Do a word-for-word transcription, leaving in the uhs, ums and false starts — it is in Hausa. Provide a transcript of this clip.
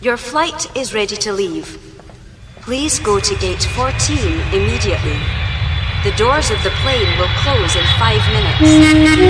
Your flight is ready to leave. Please go to gate fourteen immediately. The doors of the plane will close in five minutes.